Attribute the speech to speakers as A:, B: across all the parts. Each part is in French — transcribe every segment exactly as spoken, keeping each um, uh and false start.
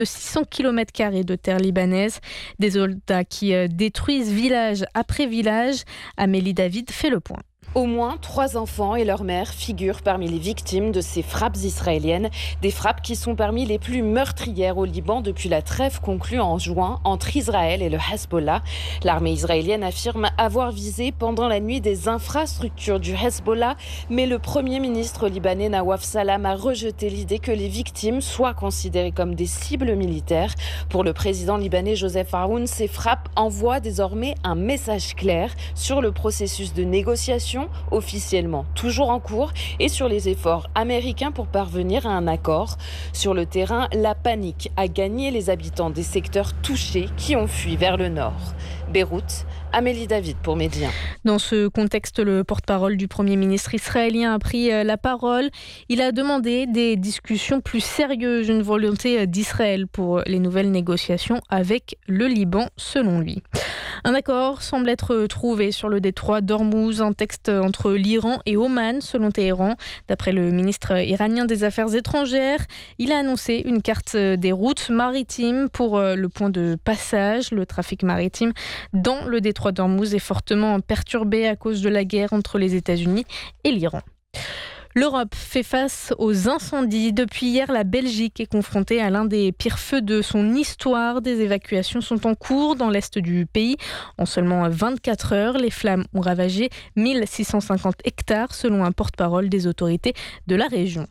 A: de six cents kilomètres carrés de terre libanaise. Des soldats qui euh, détruisent village après village. Amélie David fait le point.
B: Au moins trois enfants et leur mère figurent parmi les victimes de ces frappes israéliennes. Des frappes qui sont parmi les plus meurtrières au Liban depuis la trêve conclue en juin entre Israël et le Hezbollah. L'armée israélienne affirme avoir visé pendant la nuit des infrastructures du Hezbollah, mais le Premier ministre libanais Nawaf Salam a rejeté l'idée que les victimes soient considérées comme des cibles militaires. Pour le président libanais Joseph Aoun, ces frappes envoient désormais un message clair sur le processus de négociation officiellement toujours en cours et sur les efforts américains pour parvenir à un accord. Sur le terrain, la panique a gagné les habitants des secteurs touchés qui ont fui vers le nord. Beyrouth, Amélie David pour Média.
A: Dans ce contexte, le porte-parole du Premier ministre israélien a pris la parole. Il a demandé des discussions plus sérieuses, une volonté d'Israël pour les nouvelles négociations avec le Liban, selon lui. Un accord semble être trouvé sur le détroit d'Ormuz, un texte entre l'Iran et Oman, selon Téhéran. D'après le ministre iranien des Affaires étrangères, il a annoncé une carte des routes maritimes pour le point de passage. Le trafic maritime dans le détroit d'Ormuz est fortement perturbé à cause de la guerre entre les États-Unis et l'Iran. L'Europe fait face aux incendies. Depuis hier, la Belgique est confrontée à l'un des pires feux de son histoire. Des évacuations sont en cours dans l'est du pays. En seulement vingt-quatre heures, les flammes ont ravagé mille six cent cinquante hectares, selon un porte-parole des autorités de la région.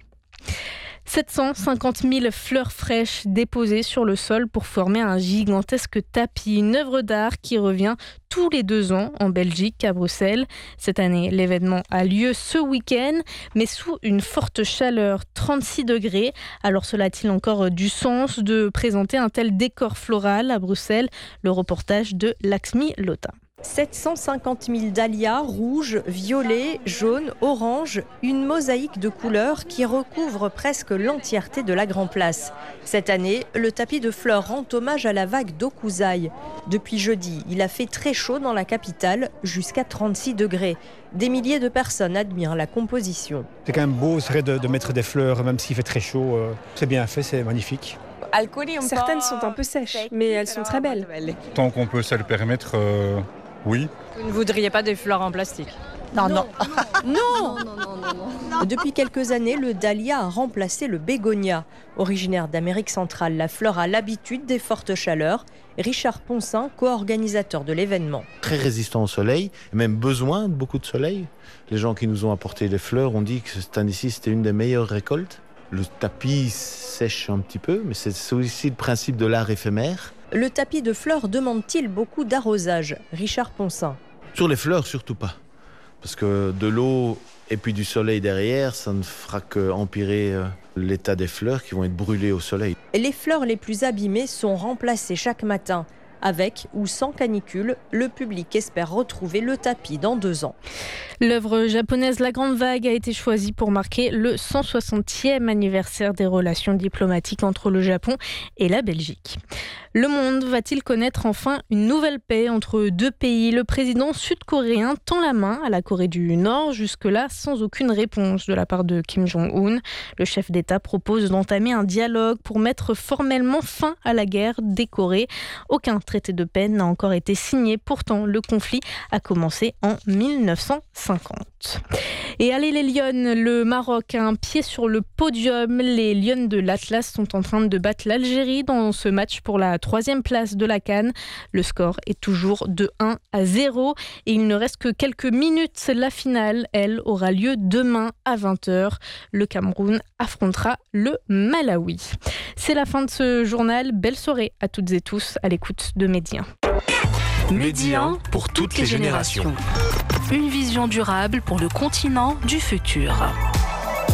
A: sept cent cinquante mille fleurs fraîches déposées sur le sol pour former un gigantesque tapis, une œuvre d'art qui revient tous les deux ans en Belgique, à Bruxelles. Cette année, l'événement a lieu ce week-end, mais sous une forte chaleur, trente-six degrés. Alors cela a-t-il encore du sens de présenter un tel décor floral à Bruxelles ? Le reportage de Laxmi Lota.
C: sept cent cinquante mille dahlias, rouges, violets, jaunes, oranges, une mosaïque de couleurs qui recouvre presque l'entièreté de la Grand Place. Cette année, le tapis de fleurs rend hommage à la vague d'Okuzai. Depuis jeudi, il a fait très chaud dans la capitale, jusqu'à trente-six degrés. Des milliers de personnes admirent la composition.
D: C'est quand même beau, c'est vrai de, de mettre des fleurs, même s'il fait très chaud. Euh, c'est bien fait, c'est magnifique.
E: Certaines sont un peu sèches, mais elles sont très belles.
F: Tant qu'on peut se le permettre... Euh... Oui.
G: Vous ne voudriez pas des fleurs en plastique ?
C: Non, non. Non. Non, non, non, non, non. Depuis quelques années, le dahlia a remplacé le bégonia. Originaire d'Amérique centrale, la fleur a l'habitude des fortes chaleurs. Richard Poncin, co-organisateur de l'événement.
H: Très résistant au soleil, même besoin de beaucoup de soleil. Les gens qui nous ont apporté les fleurs ont dit que cette année-ci, c'était une des meilleures récoltes. Le tapis sèche un petit peu, mais c'est aussi le principe de l'art éphémère.
C: Le tapis de fleurs demande-t-il beaucoup d'arrosage ? Richard Poncin.
H: Sur les fleurs, surtout pas. Parce que de l'eau et puis du soleil derrière, ça ne fera qu'empirer l'état des fleurs qui vont être brûlées au soleil.
C: Les fleurs les plus abîmées sont remplacées chaque matin. Avec ou sans canicule, le public espère retrouver le tapis dans deux ans.
A: L'œuvre japonaise La Grande Vague a été choisie pour marquer le cent soixantième anniversaire des relations diplomatiques entre le Japon et la Belgique. Le monde va-t-il connaître enfin une nouvelle paix entre deux pays ? Le président sud-coréen tend la main à la Corée du Nord, jusque-là sans aucune réponse de la part de Kim Jong-un. Le chef d'État propose d'entamer un dialogue pour mettre formellement fin à la guerre des Corées. Aucun traité de paix n'a encore été signé. Pourtant, le conflit a commencé en mille neuf cent cinquante. Et allez les Lions, le Maroc a un pied sur le podium. Les Lions de l'Atlas sont en train de battre l'Algérie dans ce match pour la troisième place de la CAN. Le score est toujours de un à zéro et il ne reste que quelques minutes. La finale, elle, aura lieu demain à vingt heures. Le Cameroun affrontera le Malawi. C'est la fin de ce journal. Belle soirée à toutes et tous à l'écoute de Média.
I: Média pour toutes les générations. Une vision durable pour le continent du futur.